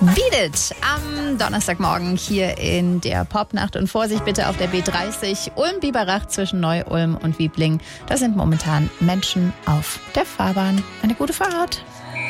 Beat It am Donnerstagmorgen hier in der Popnacht. Und Vorsicht bitte auf der B30 Ulm-Biberach zwischen Neu-Ulm und Wiebling. Da sind momentan Menschen auf der Fahrbahn. Eine gute Fahrt.